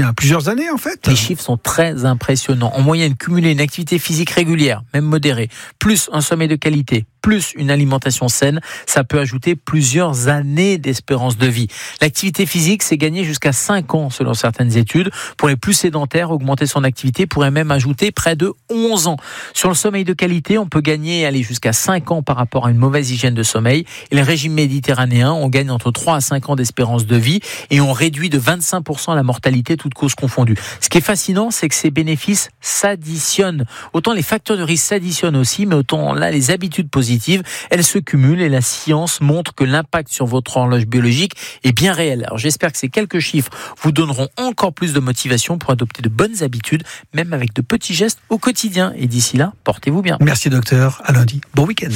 a plusieurs années en fait. Les chiffres sont très impressionnants. En moyenne, cumuler une activité physique régulière, même modérée, plus un sommeil de qualité, plus une alimentation saine, ça peut ajouter plusieurs années d'espérance de vie. L'activité physique, c'est gagner jusqu'à 5 ans selon certaines études. Pour les plus sédentaires, augmenter son activité pourrait même ajouter près de 11 ans. Sur le sommeil de qualité, on peut gagner et aller jusqu'à 5 ans par rapport à une mauvaise hygiène de sommeil. Et le régime méditerranéen, on gagne entre 3 à 5 ans d'espérance de vie et on réduit de 25% la mortalité, toutes causes confondues. Ce qui est fascinant, c'est que ces bénéfices s'additionnent. Autant les facteurs de risque s'additionnent aussi, mais autant là, les habitudes positives, elles se cumulent et la science montre que l'impact sur votre horloge biologique est bien réel. Alors j'espère que ces quelques chiffres vous donneront encore plus de motivation pour adopter de bonnes habitudes, même avec de petits gestes au quotidien. Et d'ici là, portez-vous bien. Merci docteur, à lundi. Bon week-end.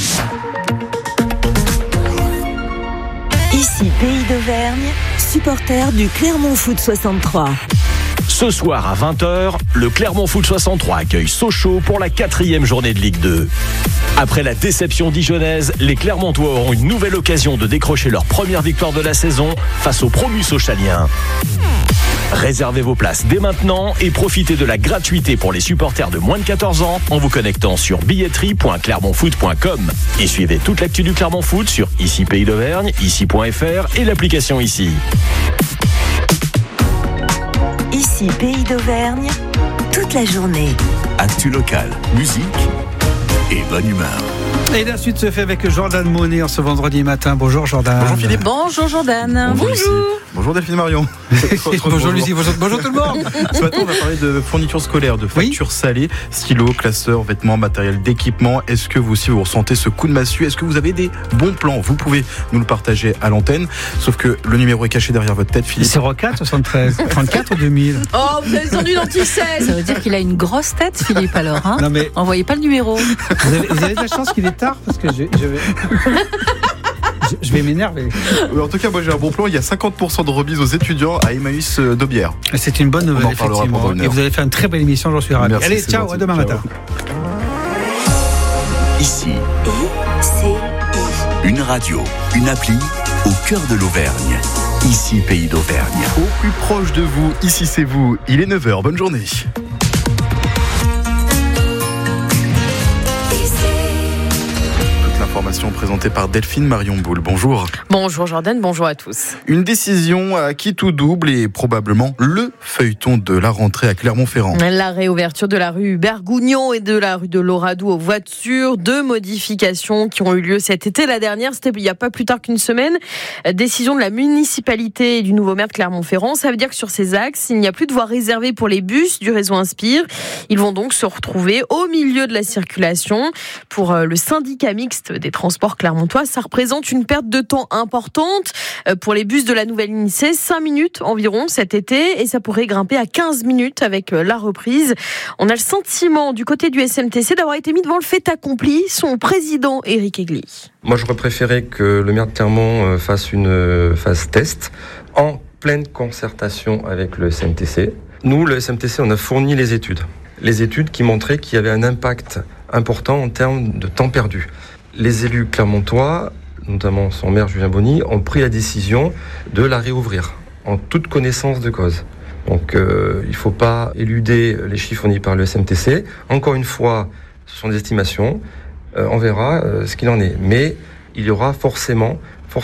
Ici Pays d'Auvergne, supporter du Clermont Foot 63. Ce soir à 20h, le Clermont Foot 63 accueille Sochaux pour la 4e journée de Ligue 2. Après la déception dijonnaise, les Clermontois auront une nouvelle occasion de décrocher leur première victoire de la saison face aux promus sochaliens. Réservez vos places dès maintenant et profitez de la gratuité pour les supporters de moins de 14 ans en vous connectant sur billetterie.clermontfoot.com. Et suivez toute l'actu du Clermont Foot sur Ici Pays d'Auvergne, ici.fr et l'application Ici. Ici Pays d'Auvergne, toute la journée. Actu locale, musique et bonne humeur. Et la suite se fait avec Jordan Monet en ce vendredi matin. Bonjour Jordan. Bonjour Philippe. Bonjour Jordan. Bonjour. Bonjour Delphine Marion. Bonjour Lucie, bonjour tout le monde. Ce matin, on va parler de fournitures scolaires, de factures salées, stylos, classeurs, vêtements, matériel d'équipement. Est-ce que vous aussi vous ressentez ce coup de massue? Est-ce que vous avez des bons plans? Vous pouvez nous le partager à l'antenne. Sauf que le numéro est caché derrière votre tête, Philippe. 04 73 34 ou 2000. Oh, vous avez tendu l'anti-16. Ça veut dire qu'il a une grosse tête, Philippe, alors. Hein, non mais envoyez pas le numéro. Vous avez de la chance qu'il est tard parce que je vais m'énerver. En tout cas, moi j'ai un bon plan. Il y a 50% de remise aux étudiants à Emmaüs d'Aubière. C'est une bonne nouvelle, On en parlera effectivement. pendant une heure. Et vous allez faire une très belle émission, j'en suis ravi. Merci, allez, c'est ciao, gentil. à demain matin. Ici, ICI. une radio, une appli au cœur de l'Auvergne. Ici Pays d'Auvergne. Au plus proche de vous, ici c'est vous. Il est 9h. Bonne journée. Information présentée par Delphine Marion Boule. Bonjour. Bonjour Jordan, bonjour à tous. Une décision à qui tout double et probablement le feuilleton de la rentrée à Clermont-Ferrand. La réouverture de la rue Bergougnon et de la rue de Loradou aux voitures. 2 modifications qui ont eu lieu cet été. La dernière, c'était il n'y a pas plus tard qu'une semaine. Décision de la municipalité et du nouveau maire de Clermont-Ferrand. Ça veut dire que sur ces axes, il n'y a plus de voies réservées pour les bus du réseau Inspire. Ils vont donc se retrouver au milieu de la circulation. Pour le syndicat mixte des transports clermontois, ça représente une perte de temps importante pour les bus de la nouvelle INSEE, 5 minutes environ cet été, et ça pourrait grimper à 15 minutes avec la reprise. On a le sentiment du côté du SMTC d'avoir été mis devant le fait accompli. Son président Éric Egli. Moi, j'aurais préféré que le maire de Clermont fasse une phase test en pleine concertation avec le SMTC. Nous, le SMTC, on a fourni les études qui montraient qu'il y avait un impact important en termes de temps perdu. Les élus clermontois, notamment son maire Julien Bonny, ont pris la décision de la réouvrir en toute connaissance de cause. Donc il ne faut pas éluder les chiffres fournis par le SMTC. Encore une fois, ce sont des estimations. On verra ce qu'il en est. Mais il y aura forcément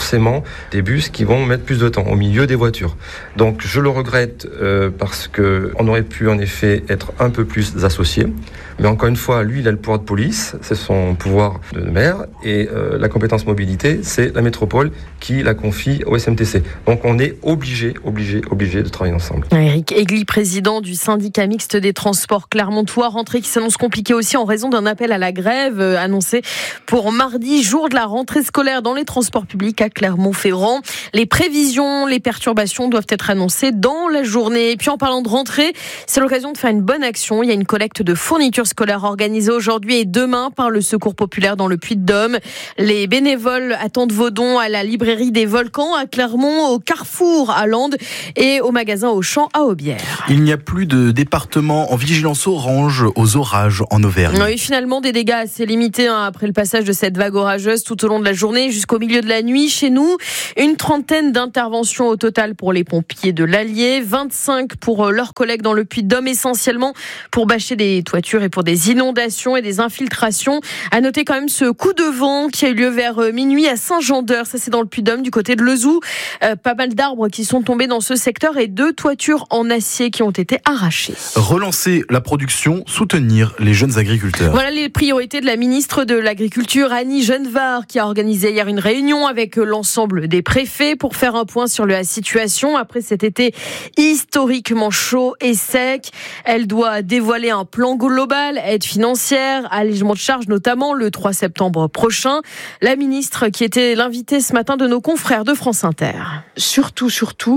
des bus qui vont mettre plus de temps au milieu des voitures. Donc je le regrette parce qu'on aurait pu en effet être un peu plus associés. Mais encore une fois, lui, il a le pouvoir de police, c'est son pouvoir de maire, et la compétence mobilité, c'est la métropole qui la confie au SMTC. Donc on est obligé de travailler ensemble. Éric Egli, président du syndicat mixte des transports clermontois, rentrée qui s'annonce compliquée aussi en raison d'un appel à la grève annoncé pour mardi, jour de la rentrée scolaire dans les transports publics à Clermont-Ferrand. Les prévisions, les perturbations doivent être annoncées dans la journée. Et puis en parlant de rentrée, c'est l'occasion de faire une bonne action. Il y a une collecte de fournitures scolaires organisée aujourd'hui et demain par le Secours populaire dans le Puy-de-Dôme. Les bénévoles attendent vos dons à la librairie des Volcans à Clermont, au Carrefour à Landes et au magasin Auchan à Aubière. Il n'y a plus de département en vigilance orange aux orages en Auvergne. Oui, finalement des dégâts assez limités après le passage de cette vague orageuse tout au long de la journée jusqu'au milieu de la nuit. minuit chez nous. Une trentaine d'interventions au total pour les pompiers de l'Allier, 25 pour leurs collègues dans le Puy-de-Dôme, essentiellement pour bâcher des toitures et pour des inondations et des infiltrations. À noter quand même ce coup de vent qui a eu lieu vers minuit à Saint-Jean-d'Eure, ça c'est dans le Puy-de-Dôme du côté de Lezoux. Pas mal d'arbres qui sont tombés dans ce secteur et 2 toitures en acier qui ont été arrachées. Relancer la production, soutenir les jeunes agriculteurs. Voilà les priorités de la ministre de l'Agriculture, Annie Genevard, qui a organisé hier une réunion avec l'ensemble des préfets pour faire un point sur la situation après cet été historiquement chaud et sec. Elle doit dévoiler un plan global, aide financière, allègement de charges notamment le 3 septembre prochain. La ministre qui était l'invitée ce matin de nos confrères de France Inter. Surtout,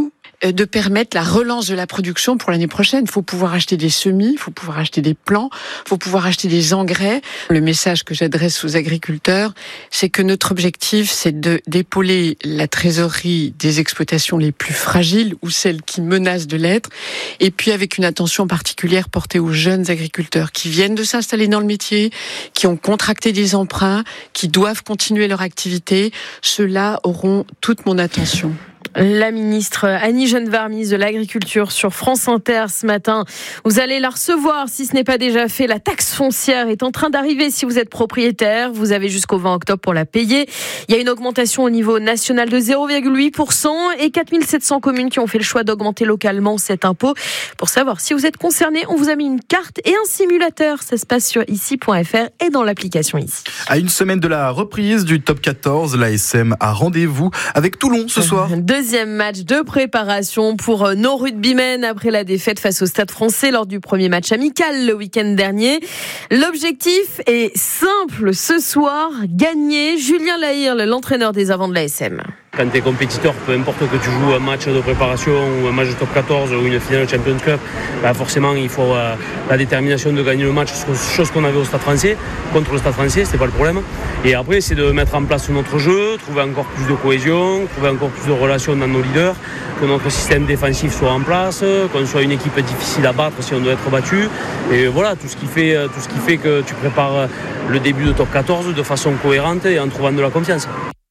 de permettre la relance de la production pour l'année prochaine. Il faut pouvoir acheter des semis, il faut pouvoir acheter des plants, il faut pouvoir acheter des engrais. Le message que j'adresse aux agriculteurs, c'est que notre objectif, c'est d'épauler la trésorerie des exploitations les plus fragiles ou celles qui menacent de l'être, et puis avec une attention particulière portée aux jeunes agriculteurs qui viennent de s'installer dans le métier, qui ont contracté des emprunts, qui doivent continuer leur activité. Ceux-là auront toute mon attention. La ministre Annie Genevard, ministre de l'Agriculture sur France Inter ce matin. Vous allez la recevoir si ce n'est pas déjà fait. La taxe foncière est en train d'arriver si vous êtes propriétaire. Vous avez jusqu'au 20 octobre pour la payer. Il y a une augmentation au niveau national de 0,8% et 4700 communes qui ont fait le choix d'augmenter localement cet impôt. Pour savoir si vous êtes concerné, on vous a mis une carte et un simulateur. Ça se passe sur ici.fr et dans l'application ici. À une semaine de la reprise du top 14, l'ASM a rendez-vous avec Toulon ce soir. Deuxième match de préparation pour nos rugbymen après la défaite face au Stade Français lors du premier match amical le week-end dernier. L'objectif est simple ce soir, gagner. Julien Lahirle, l'entraîneur des avants de l'ASM. Quand tu es compétiteur, peu importe que tu joues un match de préparation ou un match de top 14 ou une finale de Champions Cup, forcément il faut la détermination de gagner le match, chose qu'on avait au Stade Français. Contre le Stade Français, c'était pas le problème. Et après, c'est de mettre en place notre jeu, trouver encore plus de cohésion, trouver encore plus de relations dans nos leaders, que notre système défensif soit en place, qu'on soit une équipe difficile à battre si on doit être battu. Et voilà, tout ce qui fait que tu prépares le début de top 14 de façon cohérente et en trouvant de la confiance.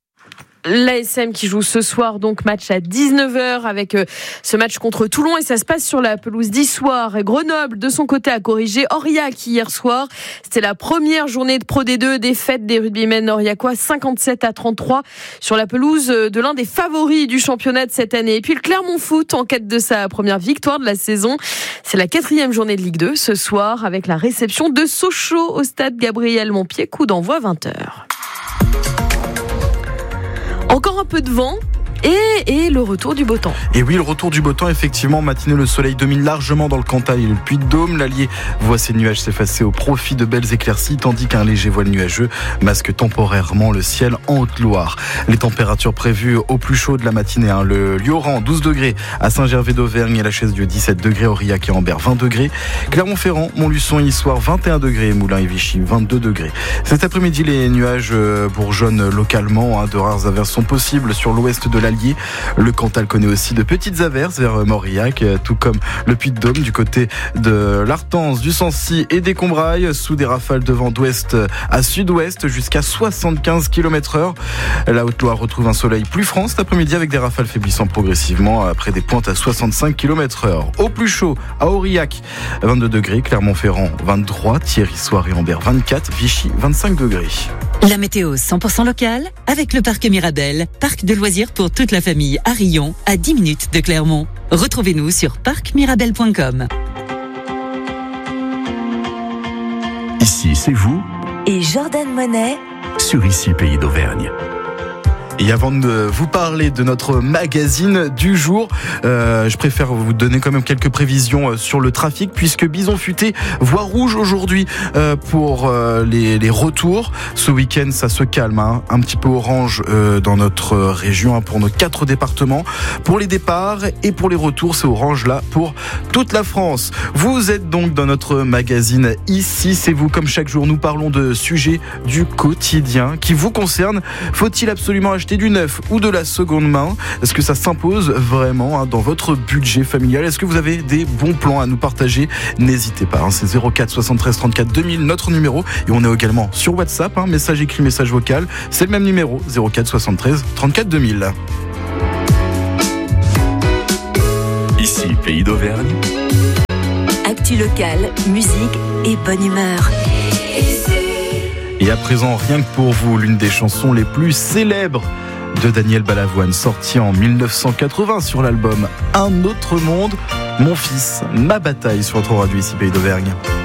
L'ASM qui joue ce soir, donc match à 19h avec ce match contre Toulon et ça se passe sur la pelouse d'Issoire. Grenoble, de son côté, a corrigé Aurillac hier soir. C'était la première journée de Pro D2, défaite des rugbymen aurillacois 57-33 sur la pelouse de l'un des favoris du championnat de cette année. Et puis le Clermont Foot en quête de sa première victoire de la saison. C'est la 4e journée de Ligue 2 ce soir avec la réception de Sochaux au stade Gabriel Montpied, coup d'envoi 20h. Encore un peu de vent et le retour du beau temps. Et oui, le retour du beau temps, effectivement. Matinée, le soleil domine largement dans le Cantal et le Puy-de-Dôme. L'Allier voit ses nuages s'effacer au profit de belles éclaircies, tandis qu'un léger voile nuageux masque temporairement le ciel en Haute-Loire. Les températures prévues au plus chaud de la matinée, le Lioran 12 degrés, à Saint-Gervais d'Auvergne et la Chaise-Dieu 17 degrés, Aurillac et Ambert 20 degrés, Clermont-Ferrand, Montluçon et Issoire 21 degrés, Moulins et Vichy 22 degrés. Cet après-midi, les nuages bourgeonnent localement, de rares averses sont possibles sur l'ouest de l'Allier. Le Cantal connaît aussi de petites averses vers Mauriac, tout comme le Puy-de-Dôme du côté de l'Artense, du Sancy et des Combrailles, sous des rafales de vent d'ouest à sud-ouest jusqu'à 75 km/h. La Haute-Loire retrouve un soleil plus franc cet après-midi avec des rafales faiblissant progressivement après des pointes à 65 km/h. Au plus chaud, à Aurillac, 22 degrés, Clermont-Ferrand 23, Thierry-Soir et Ambert 24, Vichy 25 degrés. La météo 100% locale avec le parc Mirabel, parc de loisirs pour toute la famille à Rion, à 10 minutes de Clermont. Retrouvez-nous sur parcmirabel.com. Ici, c'est vous et Jordan Monet sur Ici Pays d'Auvergne. Et avant de vous parler de notre magazine du jour, je préfère vous donner quand même quelques prévisions sur le trafic, puisque Bison Futé voit rouge aujourd'hui pour les retours. Ce week-end, ça se calme, un petit peu orange dans notre région pour nos 4 départements. Pour les départs et pour les retours, c'est orange là pour toute la France. Vous êtes donc dans notre magazine Ici, c'est vous. Comme chaque jour, nous parlons de sujets du quotidien qui vous concernent. Faut-il absolument acheter acheter du neuf ou de la seconde main? Est-ce que ça s'impose vraiment dans votre budget familial? Est-ce que vous avez des bons plans à nous partager? N'hésitez pas, c'est 04 73 34 2000 notre numéro, et on est également sur WhatsApp, message écrit, message vocal, c'est le même numéro, 04 73 34 2000. Ici Pays d'Auvergne. Actu locale, musique et bonne humeur. Et à présent, rien que pour vous, l'une des chansons les plus célèbres de Daniel Balavoine, sortie en 1980 sur l'album Un autre monde. Mon fils, ma bataille sur votre radio ici Pays d'Auvergne.